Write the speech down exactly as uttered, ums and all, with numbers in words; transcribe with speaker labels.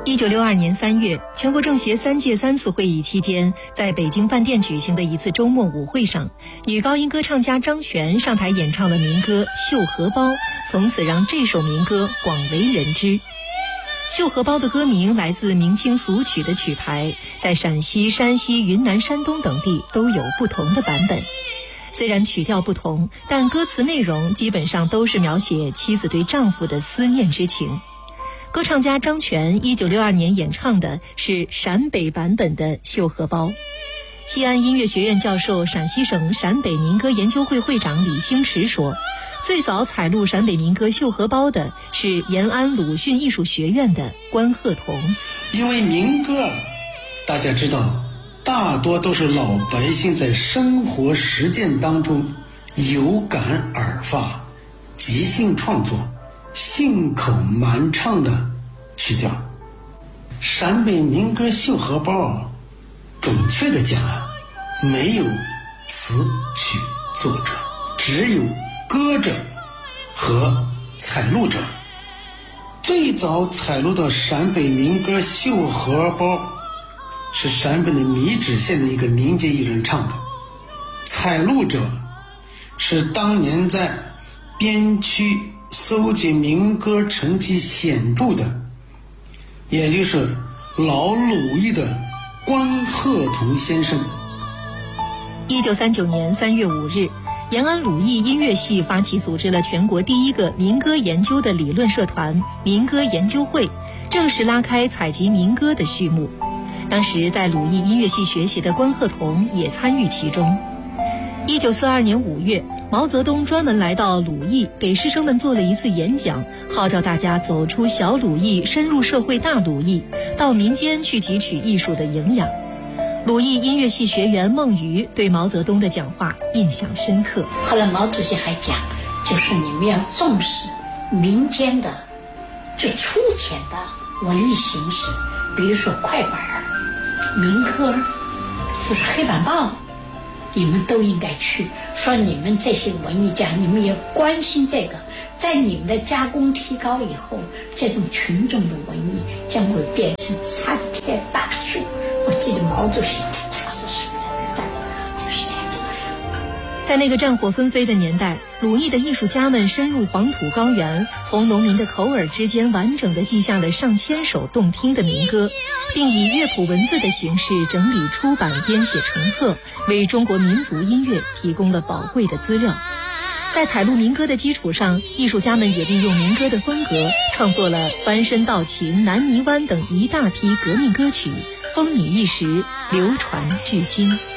Speaker 1: 一九六二年三月，全国政协三届三次会议期间，在北京饭店举行的一次周末舞会上，女高音歌唱家张悬上台演唱了民歌《绣荷包》，从此让这首民歌广为人知。绣荷包的歌名来自明清俗曲的曲牌，在陕西、山西、云南、山东等地都有不同的版本。虽然曲调不同，但歌词内容基本上都是描写妻子对丈夫的思念之情。歌唱家张悬一九六二年演唱的是陕北版本的《绣荷包》。西安音乐学院教授、陕西省陕北民歌研究会会长李兴池说，最早采录陕北民歌《绣荷包》的是延安鲁迅艺术学院的关鹤同。
Speaker 2: 因为民歌大家知道大多都是老百姓在生活实践当中有感而发，即兴创作，信口蛮唱的曲调。陕北民歌《绣荷包》准确的讲，没有词曲作者，只有歌者和采录者。最早采录的陕北民歌《绣荷包》是陕北的米脂县的一个民间艺人唱的，采录者是当年在边区搜集民歌成绩显著的，也就是老鲁艺的关鹤同先生。
Speaker 1: 一九三九年三月五日，延安鲁艺音乐系发起组织了全国第一个民歌研究的理论社团民歌研究会，正式拉开采集民歌的序幕。当时在鲁艺音乐系学习的关鹤同也参与其中。一九四二年五月，毛泽东专门来到鲁艺，给师生们做了一次演讲，号召大家走出小鲁艺，深入社会大鲁艺，到民间去汲取艺术的营养。鲁艺音乐系学员孟瑜对毛泽东的讲话印象深刻。
Speaker 3: 后来毛主席还讲，就是你们要重视民间的最粗浅的文艺形式，比如说快板、民歌，就是黑板报，你们都应该去。说你们这些文艺家，你们也关心这个，在你们的加工提高以后，这种群众的文艺将会变成参天大树。我记得毛主席讲的是在就是那种。
Speaker 1: 在那个战火纷飞的年代，鲁艺的艺术家们深入黄土高原，从农民的口耳之间完整地记下了上千首动听的民歌，并以乐谱文字的形式整理出版编写成册，为中国民族音乐提供了宝贵的资料。在采录民歌的基础上，艺术家们也利用民歌的风格，创作了《翻身道情》《南泥湾》等一大批革命歌曲，风靡一时，流传至今。